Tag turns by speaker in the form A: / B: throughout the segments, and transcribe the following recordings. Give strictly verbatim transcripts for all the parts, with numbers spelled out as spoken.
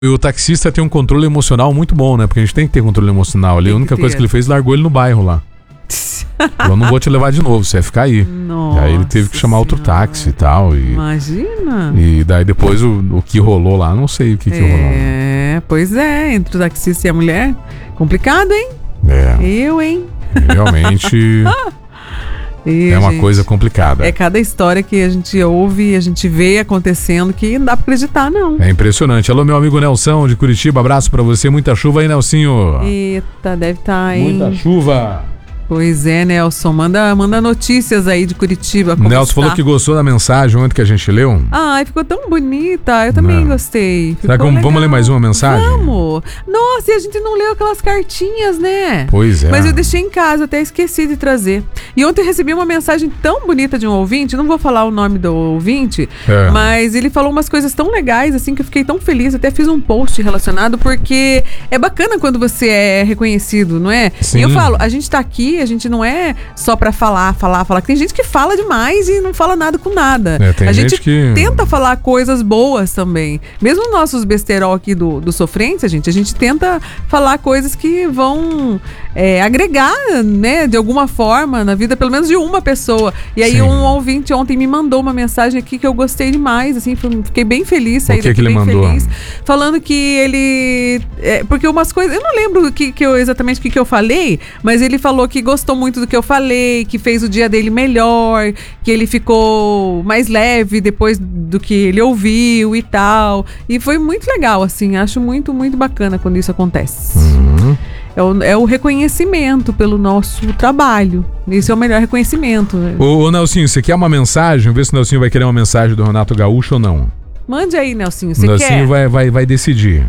A: E o taxista tem um controle emocional muito bom, né? Porque a gente tem que ter controle emocional ali. A única coisa que ele fez, largou ele no bairro lá. Eu não vou te levar de novo, você vai ficar aí.
B: Nossa,
A: e aí ele teve que chamar outro táxi e tal. E,
B: imagina.
A: E daí depois o, o que rolou lá, não sei o que, que
B: é,
A: rolou.
B: É, pois é, entre o taxista e a mulher, complicado, hein?
A: É.
B: Eu, hein?
A: Realmente
B: e,
A: é uma
B: gente,
A: coisa complicada.
B: É cada história que a gente ouve e a gente vê acontecendo que não dá pra acreditar, não.
A: É impressionante. Alô, meu amigo Nelson de Curitiba, abraço pra você. Muita chuva aí, Nelsinho.
B: Eita, deve estar, hein?
A: Muita chuva.
B: Pois é, Nelson, manda, manda notícias aí de Curitiba. Como
A: Nelson
B: está?
A: falou que gostou da mensagem ontem que a gente leu.
B: Ai, ficou tão bonita, eu também
A: Não.
B: gostei.
A: Será que vamos, vamos ler mais uma mensagem?
B: Vamos! Nossa, e a gente não leu aquelas cartinhas, né?
A: Pois é.
B: Mas eu deixei em casa, até esqueci de trazer. E ontem eu recebi uma mensagem tão bonita de um ouvinte, não vou falar o nome do ouvinte,
A: É.
B: mas ele falou umas coisas tão legais, assim, que eu fiquei tão feliz, até fiz um post relacionado, porque é bacana quando você é reconhecido, não é?
A: Sim.
B: E eu falo, a gente tá aqui, a gente não é só pra falar, falar, falar. Tem gente que fala demais e não fala nada com nada.
A: É, tem
B: a gente,
A: gente que-
B: tenta falar coisas boas também. Mesmo nos nossos besterol aqui do, do Sofrência, gente, a gente tenta falar coisas que vão é, agregar, né, de alguma forma na vida, pelo menos de uma pessoa. E aí
A: Sim.
B: um ouvinte ontem me mandou uma mensagem aqui que eu gostei demais, assim, fui- fiquei bem feliz, saí
A: O que
B: daqui
A: que ele
B: bem
A: mandou?
B: feliz, falando que ele... é, porque umas coisas... Eu não lembro o que, que eu, exatamente o que, que eu falei, mas ele falou que gostou muito do que eu falei, que fez o dia dele melhor, que ele ficou mais leve depois do que ele ouviu e tal. E foi muito legal, assim, acho muito, muito bacana quando isso acontece.
A: Uhum.
B: É o, é o reconhecimento pelo nosso trabalho. Esse é o melhor reconhecimento.
A: Ô, ô Nelsinho, você quer uma mensagem? Vê se o Nelsinho vai querer uma mensagem do Renato Gaúcho ou não.
B: Mande aí, Nelsinho,
A: O
B: você
A: Nelsinho
B: quer?
A: vai, vai, vai decidir.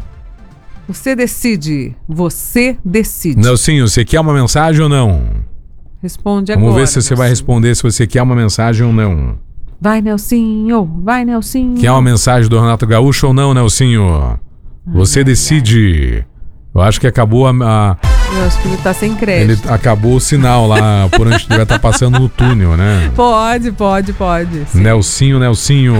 B: Você decide. Você decide.
A: Nelsinho, você quer uma mensagem ou não?
B: Responde agora.
A: Vamos ver se você vai
B: Nelsinho.
A: responder se você quer uma mensagem ou não.
B: Vai, Nelsinho. Vai, Nelsinho.
A: Quer uma mensagem do Renato Gaúcho ou não, Nelsinho? Você decide. Eu acho que acabou a, a-
B: Eu acho que ele tá sem
A: ele
B: crédito.
A: acabou o sinal lá por onde vai estar passando no túnel, né?
B: Pode, pode, pode. sim.
A: Nelsinho, Nelsinho.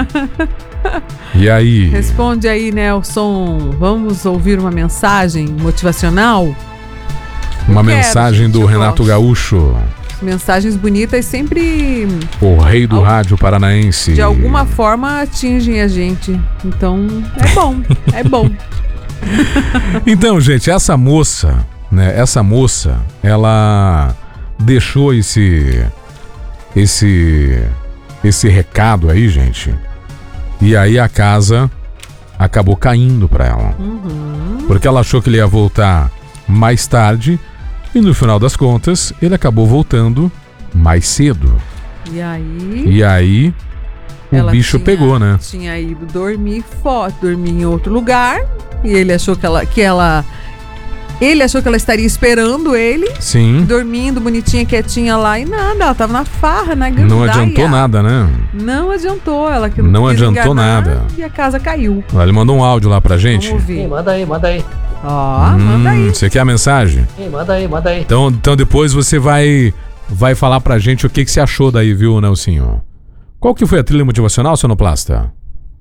A: E aí?
B: Responde aí, Nelson. Vamos ouvir uma mensagem motivacional?
A: Uma
B: Eu quero,
A: mensagem
B: gente,
A: do
B: eu
A: Renato
B: gosto.
A: Gaúcho,
B: Mensagens bonitas sempre,
A: o rei do
B: Al-
A: rádio paranaense.
B: de alguma forma, atingem a gente. Então, é bom, é bom.
A: Então, gente, essa moça, né? Essa moça, ela deixou esse esse esse recado aí, gente. E aí a casa acabou caindo pra ela.
B: Uhum.
A: Porque ela achou que ele ia voltar mais tarde e no final das contas, ele acabou voltando mais cedo.
B: E aí,
A: E aí o
B: ela
A: bicho
B: tinha-
A: pegou, né?
B: tinha ido dormir fora, dormir em outro lugar. E ele achou que ela, que ela... Ele achou que ela estaria esperando ele,
A: Sim.
B: dormindo, bonitinha, quietinha lá. E nada, ela tava na farra, na gandaia.
A: Não adiantou nada, né?
B: Não adiantou, ela que
A: Não
B: quis
A: adiantou
B: enganar,
A: nada.
B: E a casa caiu.
A: Ele mandou um áudio lá pra gente.
B: Vamos ouvir.
C: Ih, manda aí, manda aí.
B: Ó, manda aí.
A: Hum, Você quer a mensagem?
C: Ih, manda aí, manda aí.
A: Então, então depois você vai vai falar pra gente o que, que você achou daí, viu, Nelsinho? Qual que foi a trilha motivacional, Sonoplasta?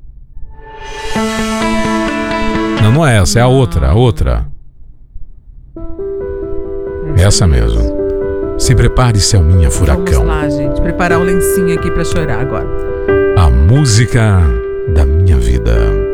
A: Não, não é essa, é a outra, a outra. Essa mesmo. Se prepare, Selminha Furacão.
B: Vamos lá, gente. Preparar o lencinho aqui pra chorar agora.
A: A música da minha vida.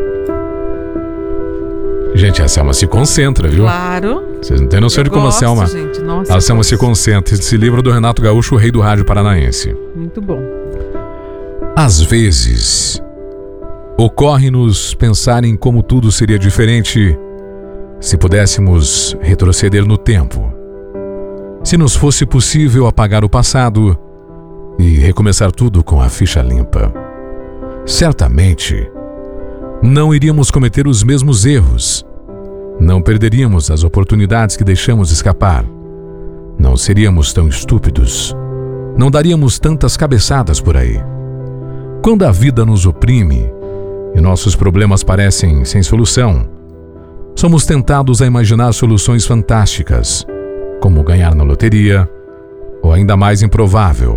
A: Gente, a Selma se concentra, viu?
B: Claro.
A: Vocês não têm noção
B: Eu
A: de como
B: gosto,
A: a Selma...
B: gente. Nossa,
A: A
B: eu
A: Selma se
B: gosto.
A: concentra. Esse livro do Renato Gaúcho, o rei do rádio paranaense.
B: Muito bom.
A: Às vezes, ocorre-nos pensar em como tudo seria diferente se pudéssemos retroceder no tempo. Se nos fosse possível apagar o passado e recomeçar tudo com a ficha limpa. Certamente, não iríamos cometer os mesmos erros. Não perderíamos as oportunidades que deixamos escapar. Não seríamos tão estúpidos. Não daríamos tantas cabeçadas por aí. Quando a vida nos oprime e nossos problemas parecem sem solução, somos tentados a imaginar soluções fantásticas, como ganhar na loteria, ou ainda mais improvável,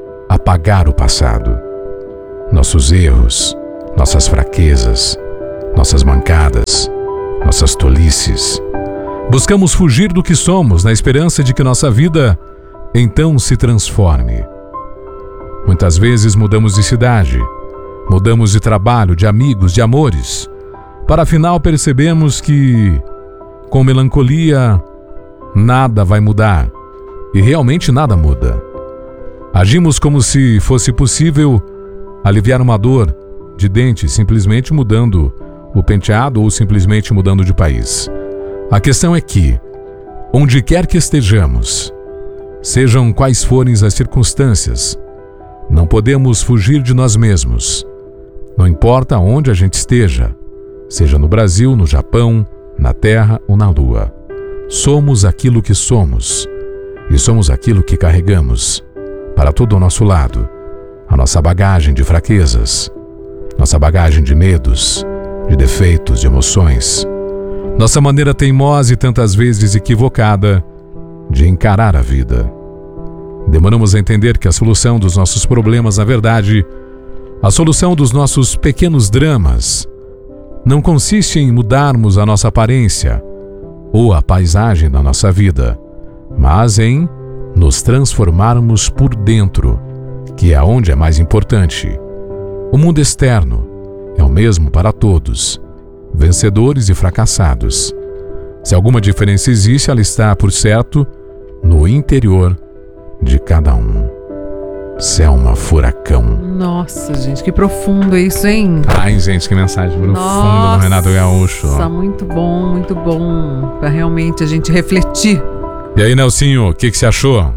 A: apagar o passado. Nossos erros, nossas fraquezas, nossas mancadas, nossas tolices. Buscamos fugir do que somos na esperança de que nossa vida então se transforme. Muitas vezes mudamos de cidade, mudamos de trabalho, de amigos, de amores, para afinal percebemos que, com melancolia, nada vai mudar, e realmente nada muda. Agimos como se fosse possível aliviar uma dor de dente simplesmente mudando o penteado ou simplesmente mudando de país. A questão é que, onde quer que estejamos, sejam quais forem as circunstâncias, não podemos fugir de nós mesmos. Não importa onde a gente esteja, seja no Brasil, no Japão, na Terra ou na Lua. Somos aquilo que somos e somos aquilo que carregamos para todo o nosso lado, a nossa bagagem de fraquezas, nossa bagagem de medos, de defeitos, de emoções, nossa maneira teimosa e tantas vezes equivocada de encarar a vida. Demoramos a entender que a solução dos nossos problemas, na verdade, a solução dos nossos pequenos dramas, não consiste em mudarmos a nossa aparência ou a paisagem da nossa vida, mas em nos transformarmos por dentro, que é onde é mais importante. O mundo externo é o mesmo para todos, vencedores e fracassados. Se alguma diferença existe, ela está, por certo, no interior de cada um. Selma Furacão.
B: Nossa, gente, que profundo isso, hein?
A: Ai, gente, que mensagem profunda do Renato Gaúcho.
B: Nossa, muito bom, muito bom, pra realmente a gente refletir.
A: E aí, Nelsinho, o que, que você achou?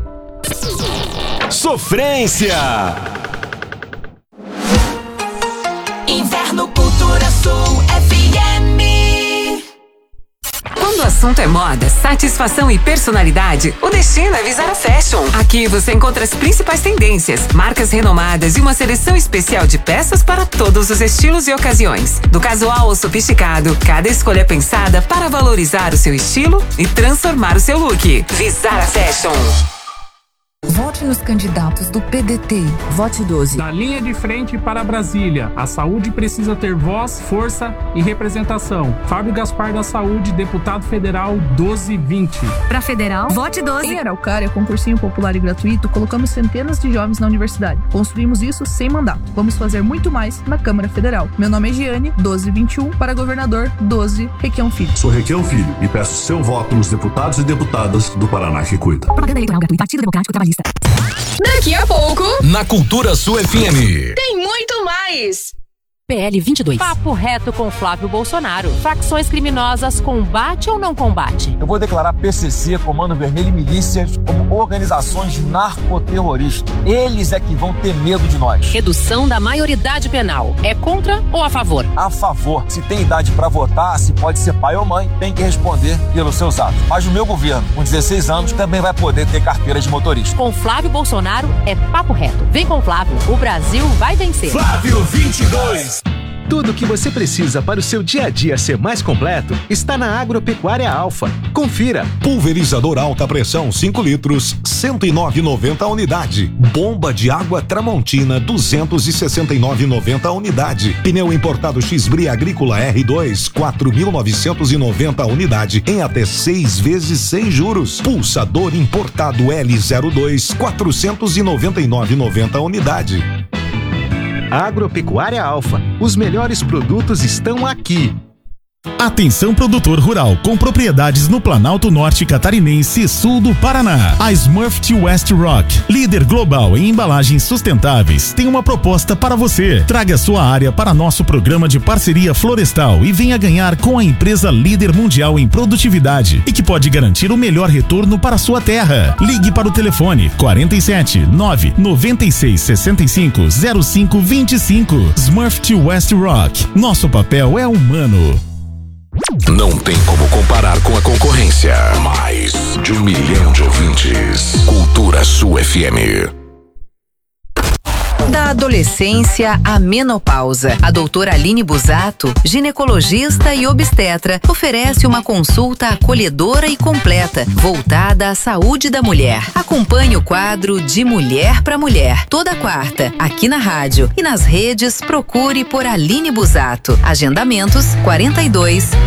D: Sofrência!
E: Inverno Cultura Sul F M. Quando o assunto é moda, satisfação e personalidade, o destino é Vizara Fashion. Aqui você encontra as principais tendências, marcas renomadas e uma seleção especial de peças para todos os estilos e ocasiões. Do casual ao sofisticado, cada escolha é pensada para valorizar o seu estilo e transformar o seu look. Vizara Fashion.
F: Vote nos candidatos do P D T. Vote doze.
G: Da linha de frente para Brasília, a saúde precisa ter voz, força e representação. Fábio Gaspar da Saúde, deputado federal doze vinte.
H: Para federal, vote doze.
I: Em Araucária, concursinho popular e gratuito, colocamos centenas de jovens na universidade. Construímos isso sem mandato. Vamos fazer muito mais na Câmara Federal. Meu nome é Giane, doze vinte e um, para governador, doze, Requião Filho.
J: Sou Requião Filho e peço seu voto nos deputados e deputadas do Paraná que cuida.
H: Propaganda eleitoral gratuita. Partido Democrático Trabalhista.
E: Daqui a pouco,
D: na Cultura Sul F M.
E: tem muito mais.
H: P L vinte e dois.
K: Papo reto com Flávio Bolsonaro. Facções criminosas combate ou não combate?
L: Eu vou declarar P C C, Comando Vermelho e milícias como organizações narcoterroristas. Eles é que vão ter medo de nós.
K: Redução da maioridade penal. É contra ou a favor?
L: A favor. Se tem idade para votar, se pode ser pai ou mãe, tem que responder pelos seus atos. Mas o meu governo, com dezesseis anos, também vai poder ter carteira de motorista.
K: Com Flávio Bolsonaro é papo reto. Vem com Flávio. O Brasil vai vencer.
D: Flávio vinte e dois.
M: Tudo o que você precisa para o seu dia a dia ser mais completo está na Agropecuária Alfa. Confira.
D: Pulverizador alta pressão cinco litros, cento e nove reais e noventa centavos a unidade. Bomba de água Tramontina, duzentos e sessenta e nove reais e noventa centavos a unidade. Pneu importado X-Bri Agrícola R dois, quatro mil novecentos e noventa centavos a unidade, em até seis vezes sem juros. Pulsador importado L zero dois, quatrocentos e noventa e nove reais e noventa centavos a unidade.
M: Agropecuária Alfa. Os melhores produtos estão aqui.
N: Atenção produtor rural com propriedades no Planalto Norte Catarinense e Sul do Paraná. A Smurfit West Rock, líder global em embalagens sustentáveis, tem uma proposta para você. Traga sua área para nosso programa de parceria florestal e venha ganhar com a empresa líder mundial em produtividade e que pode garantir o melhor retorno para sua terra. Ligue para o telefone quarenta e sete, nove, noventa e seis, sessenta e cinco, zero cinco vinte e cinco. Smurfit West Rock. Nosso papel é humano.
D: Não tem como comparar com a concorrência. Mais de um milhão de ouvintes. Cultura Sul F M.
O: Da adolescência à menopausa, a doutora Aline Busato, ginecologista e obstetra, oferece uma consulta acolhedora e completa, voltada à saúde da mulher. Acompanhe o quadro De Mulher para Mulher, toda quarta, aqui na rádio e nas redes, procure por Aline Busato. Agendamentos quarenta e dois